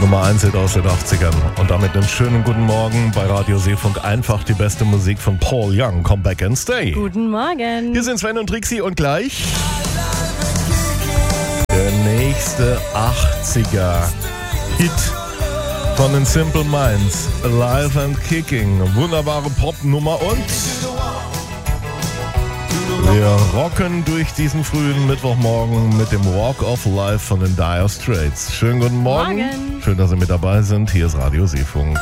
Nummer 1 Hit aus den 80ern. Und damit einen schönen guten Morgen bei Radio Seefunk. Einfach die beste Musik von Paul Young. Come back and stay. Guten Morgen. Hier sind Sven und Trixie und gleich der nächste 80er Hit von den Simple Minds. Alive and Kicking. Wunderbare Popnummer und wir rocken durch diesen frühen Mittwochmorgen mit dem Walk of Life von den Dire Straits. Schönen guten Morgen. Schön, dass Sie mit dabei sind. Hier ist Radio Seefunk.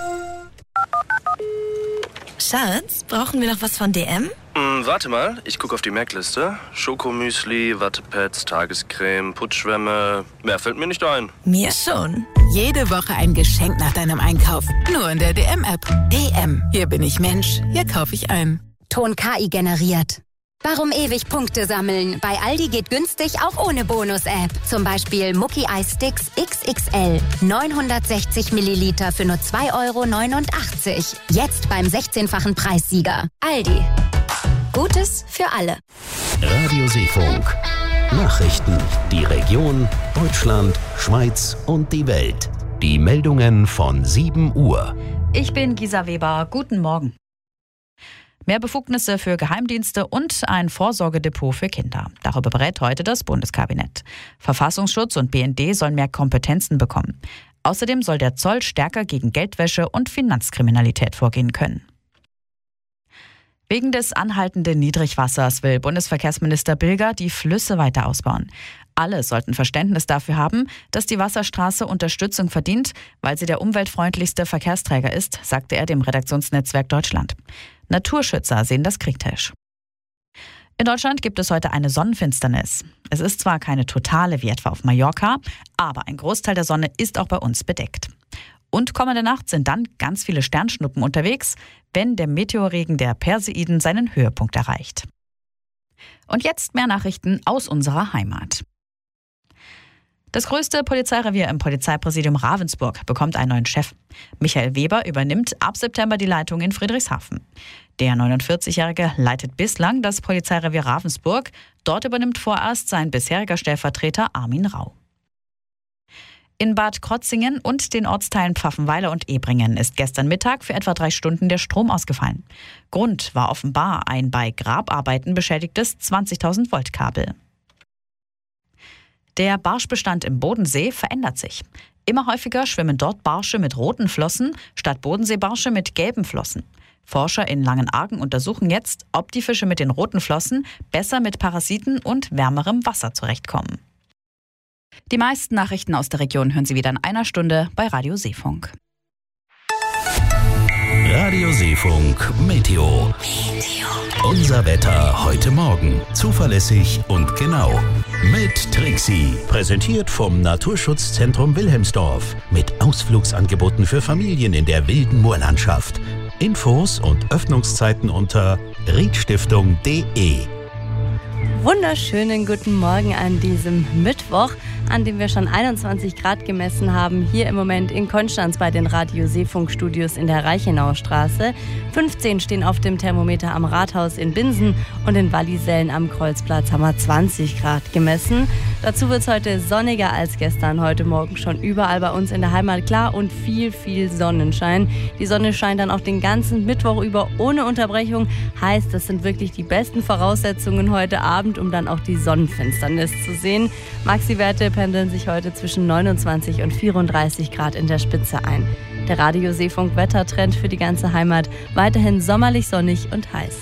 Schatz, brauchen wir noch was von DM? Warte mal, ich gucke auf die Merkliste. Schokomüsli, Wattepads, Tagescreme, Putzschwämme. Mehr fällt mir nicht ein. Mir schon. Jede Woche ein Geschenk nach deinem Einkauf. Nur in der DM-App. DM. Hier bin ich Mensch. Hier kaufe ich ein. Ton KI generiert. Warum ewig Punkte sammeln? Bei Aldi geht günstig auch ohne Bonus-App. Zum Beispiel Mucki Eis Sticks XXL. 960 Milliliter für nur 2,89 €. Jetzt beim 16-fachen Preissieger. Aldi. Gutes für alle. Radio Seefunk. Nachrichten. Die Region, Deutschland, Schweiz und die Welt. Die Meldungen von 7 Uhr. Ich bin Gisa Weber. Guten Morgen. Mehr Befugnisse für Geheimdienste und ein Vorsorgedepot für Kinder. Darüber berät heute das Bundeskabinett. Verfassungsschutz und BND sollen mehr Kompetenzen bekommen. Außerdem soll der Zoll stärker gegen Geldwäsche und Finanzkriminalität vorgehen können. Wegen des anhaltenden Niedrigwassers will Bundesverkehrsminister Bilger die Flüsse weiter ausbauen. Alle sollten Verständnis dafür haben, dass die Wasserstraße Unterstützung verdient, weil sie der umweltfreundlichste Verkehrsträger ist, sagte er dem Redaktionsnetzwerk Deutschland. Naturschützer sehen das kritisch. In Deutschland gibt es heute eine Sonnenfinsternis. Es ist zwar keine totale wie etwa auf Mallorca, aber ein Großteil der Sonne ist auch bei uns bedeckt. Und kommende Nacht sind dann ganz viele Sternschnuppen unterwegs, wenn der Meteorregen der Perseiden seinen Höhepunkt erreicht. Und jetzt mehr Nachrichten aus unserer Heimat. Das größte Polizeirevier im Polizeipräsidium Ravensburg bekommt einen neuen Chef. Michael Weber übernimmt ab September die Leitung in Friedrichshafen. Der 49-Jährige leitet bislang das Polizeirevier Ravensburg. Dort übernimmt vorerst sein bisheriger Stellvertreter Armin Rau. In Bad Krotzingen und den Ortsteilen Pfaffenweiler und Ebringen ist gestern Mittag für etwa 3 Stunden der Strom ausgefallen. Grund war offenbar ein bei Grabarbeiten beschädigtes 20.000 Volt Kabel. Der Barschbestand im Bodensee verändert sich. Immer häufiger schwimmen dort Barsche mit roten Flossen statt Bodenseebarsche mit gelben Flossen. Forscher in Langenargen untersuchen jetzt, ob die Fische mit den roten Flossen besser mit Parasiten und wärmerem Wasser zurechtkommen. Die meisten Nachrichten aus der Region hören Sie wieder in einer Stunde bei Radio Seefunk. Radio Seefunk Meteo. Unser Wetter heute Morgen. Zuverlässig und genau. Mit Trixie. Präsentiert vom Naturschutzzentrum Wilhelmsdorf. Mit Ausflugsangeboten für Familien in der wilden Moorlandschaft. Infos und Öffnungszeiten unter riedstiftung.de. Wunderschönen guten Morgen an diesem Mittwoch, an dem wir schon 21 Grad gemessen haben, hier im Moment in Konstanz bei den Radio Seefunk Studios in der Reichenauer Straße. 15 stehen auf dem Thermometer am Rathaus in Binsen und in Wallisellen am Kreuzplatz haben wir 20 Grad gemessen. Dazu wird es heute sonniger als gestern, heute Morgen schon überall bei uns in der Heimat klar und viel Sonnenschein. Die Sonne scheint dann auch den ganzen Mittwoch über ohne Unterbrechung. Heißt, das sind wirklich die besten Voraussetzungen heute Abend, um dann auch die Sonnenfinsternis zu sehen. Maxi-Werte pendeln sich heute zwischen 29 und 34 Grad in der Spitze ein. Der Radio Seefunk Wettertrend für die ganze Heimat, weiterhin sommerlich sonnig und heiß.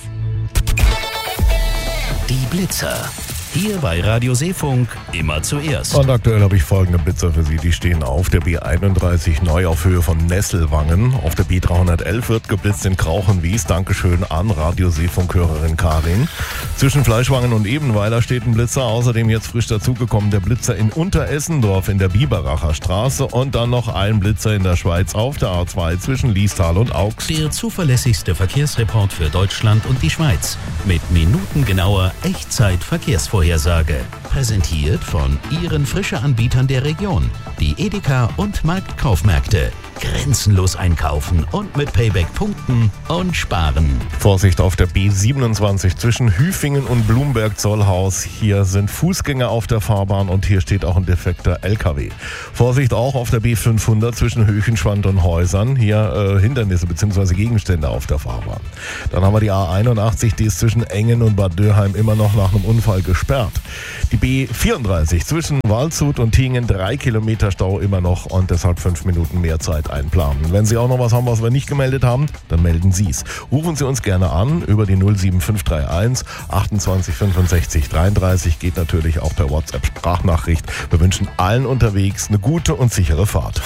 Die Blitzer. Hier bei Radio Seefunk immer zuerst. Und aktuell habe ich folgende Blitzer für Sie. Die stehen auf der B31 neu auf Höhe von Nesselwangen. Auf der B311 wird geblitzt in Krauchenwies. Dankeschön an Radio Seefunk-Hörerin Karin. Zwischen Fleischwangen und Ebenweiler steht ein Blitzer. Außerdem jetzt frisch dazugekommen der Blitzer in Unteressendorf in der Biberacher Straße. Und dann noch ein Blitzer in der Schweiz auf der A2 zwischen Liestal und Augs. Der zuverlässigste Verkehrsreport für Deutschland und die Schweiz. Mit minutengenauer Echtzeit-Verkehrsvorhersage. Präsentiert von Ihren Frische-Anbietern der Region, die Edeka und Marktkaufmärkte. grenzenlos einkaufen und mit Payback punkten und sparen. Vorsicht auf der B27 zwischen Hüfingen und Blumberg-Zollhaus. Hier sind Fußgänger auf der Fahrbahn und hier steht auch ein defekter LKW. Vorsicht auch auf der B500 zwischen Höchenschwand und Häusern. Hier Hindernisse bzw. Gegenstände auf der Fahrbahn. Dann haben wir die A81, die ist zwischen Engen und Bad Dürheim immer noch nach einem Unfall gesperrt. Die B34 zwischen Waldshut und Tingen 3 Kilometer Stau immer noch und deshalb 5 Minuten mehr Zeit einplanen. Wenn Sie auch noch was haben, was wir nicht gemeldet haben, dann melden Sie es. Rufen Sie uns gerne an über die 07531 28 65 33. Geht natürlich auch per WhatsApp-Sprachnachricht. Wir wünschen allen unterwegs eine gute und sichere Fahrt.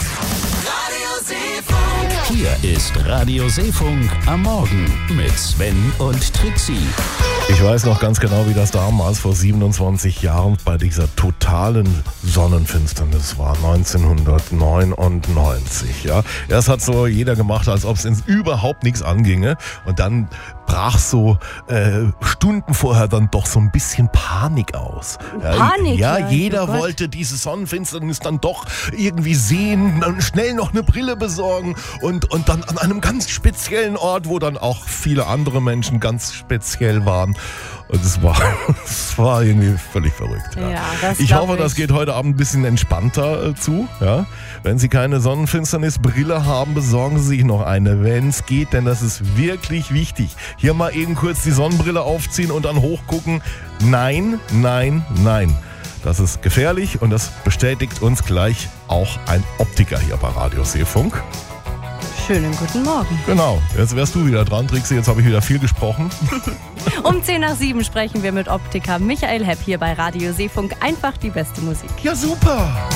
Hier ist Radio Seefunk am Morgen mit Sven und Trixie. Ich weiß noch ganz genau, wie das damals vor 27 Jahren bei dieser totalen Sonnenfinsternis war, 1999. Ja. Erst hat so jeder gemacht, als ob es überhaupt nichts anginge und dann brach so Stunden vorher dann doch so ein bisschen Panik aus. Panik? Ja, jeder wollte diese Sonnenfinsternis dann doch irgendwie sehen, dann schnell noch eine Brille besorgen und dann an einem ganz speziellen Ort, wo dann auch viele andere Menschen ganz speziell waren. Und es war irgendwie völlig verrückt. Ja. Ich hoffe, das geht heute Abend ein bisschen entspannter zu. Ja? Wenn Sie keine Sonnenfinsternisbrille haben, besorgen Sie sich noch eine, wenn es geht, denn das ist wirklich wichtig. Hier mal eben kurz die Sonnenbrille aufziehen und dann hochgucken. Nein, nein, nein. Das ist gefährlich und das bestätigt uns gleich auch ein Optiker hier bei Radio Seefunk. Schönen guten Morgen. Genau, jetzt wärst du wieder dran, Trixie, jetzt habe ich wieder viel gesprochen. Um 6:10 sprechen wir mit Optiker Michael Hepp hier bei Radio Seefunk. Einfach die beste Musik. Ja, super!